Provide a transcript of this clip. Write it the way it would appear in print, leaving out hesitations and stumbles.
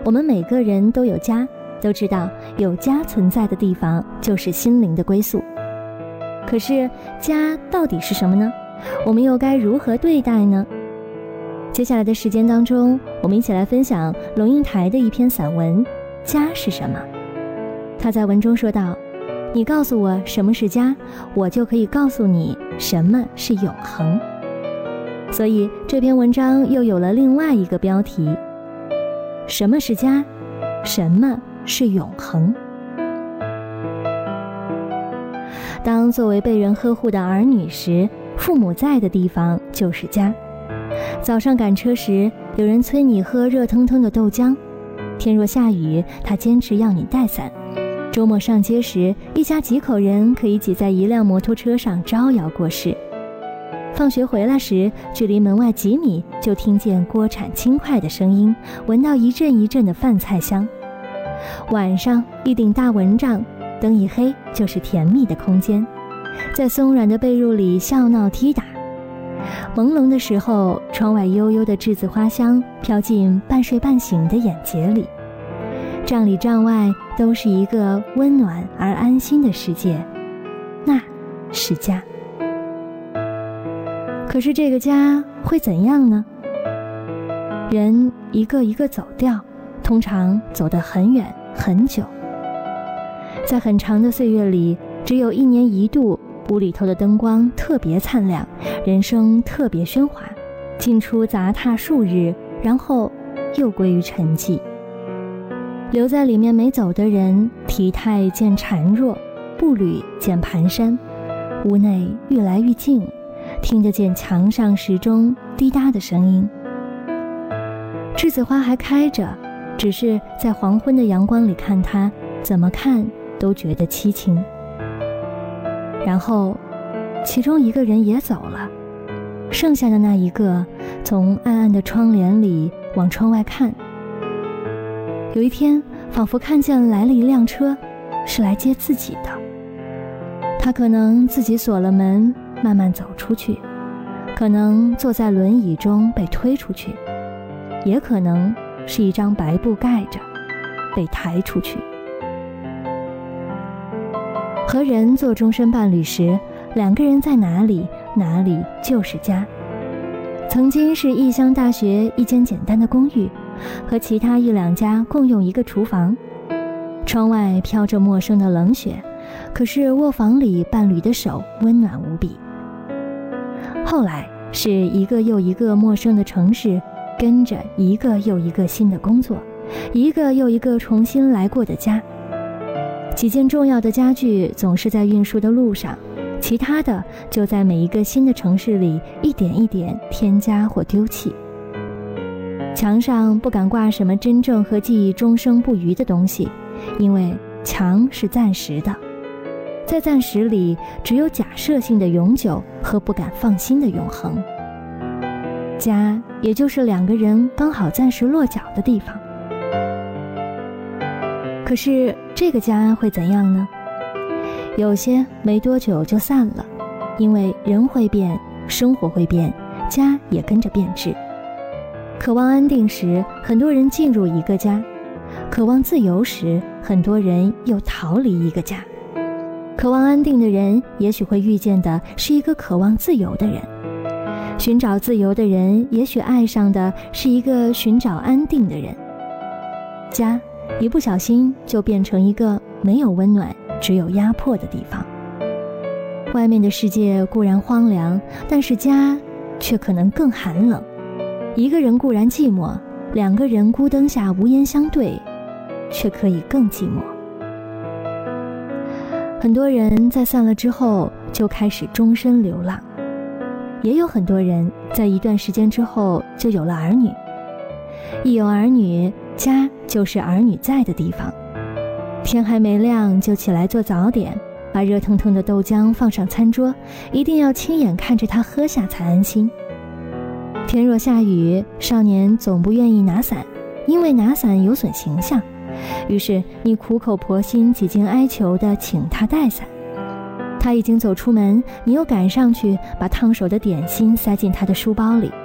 我们每个人都有家，都知道有家存在的地方就是心灵的归宿。可是家到底是什么呢？我们又该如何对待呢？接下来的时间当中，我们一起来分享龙应台的一篇散文《家是什么》。他在文中说道，你告诉我什么是家，我就可以告诉你什么是永恒。所以这篇文章又有了另外一个标题，什么是家，什么是永恒。当作为被人呵护的儿女时，父母在的地方就是家。早上赶车时，有人催你喝热腾腾的豆浆，天若下雨，他坚持要你带伞。周末上街时，一家几口人可以挤在一辆摩托车上招摇过市。放学回来时，距离门外几米就听见锅铲轻快的声音，闻到一阵一阵的饭菜香。晚上一顶大蚊帐，灯一黑就是甜蜜的空间，在松软的被褥里笑闹踢打。朦胧的时候，窗外悠悠的栀子花香飘进半睡半醒的眼睫里。帐里帐外都是一个温暖而安心的世界，那是家。可是这个家会怎样呢？人一个一个走掉，通常走得很远很久。在很长的岁月里，只有1年1度，屋里头的灯光特别灿亮，人声特别喧哗，进出杂沓数日，然后又归于沉寂。留在里面没走的人，体态渐孱弱，步履渐蹒跚，屋内愈来愈静，听得见墙上时钟滴答的声音。栀子花还开着，只是在黄昏的阳光里看它，怎么看都觉得凄清。然后其中一个人也走了，剩下的那一个从暗暗的窗帘里往窗外看。有一天仿佛看见来了一辆车，是来接自己的。他可能自己锁了门慢慢走出去，可能坐在轮椅中被推出去，也可能是一张白布盖着被抬出去。和人做终身伴侣时，两个人在哪里，哪里就是家。曾经是异乡大学一间简单的公寓，和其他1、2家共用一个厨房。窗外飘着陌生的冷雪，可是卧房里伴侣的手温暖无比。后来是一个又一个陌生的城市，跟着一个又一个新的工作，一个又一个重新来过的家。几件重要的家具总是在运输的路上，其他的就在每一个新的城市里一点一点添加或丢弃。墙上不敢挂什么真正和记忆终生不渝的东西，因为墙是暂时的，在暂时里只有假设性的永久和不敢放心的永恒。家也就是2个人刚好暂时落脚的地方。可是这个家会怎样呢？有些没多久就散了，因为人会变，生活会变，家也跟着变质。渴望安定时，很多人进入一个家；渴望自由时，很多人又逃离一个家。渴望安定的人也许会遇见的是一个渴望自由的人，寻找自由的人也许爱上的是一个寻找安定的人。家一不小心就变成一个没有温暖，只有压迫的地方。外面的世界固然荒凉，但是家却可能更寒冷。一个人固然寂寞，2个人孤灯下无言相对，却可以更寂寞。很多人在散了之后就开始终身流浪，也有很多人在一段时间之后就有了儿女。一有儿女，家就是儿女在的地方。天还没亮就起来做早点，把热腾腾的豆浆放上餐桌，一定要亲眼看着它喝下才安心。天若下雨，少年总不愿意拿伞，因为拿伞有损形象，于是你苦口婆心几经哀求地请他带伞。他已经走出门，你又赶上去把烫手的点心塞进他的书包里。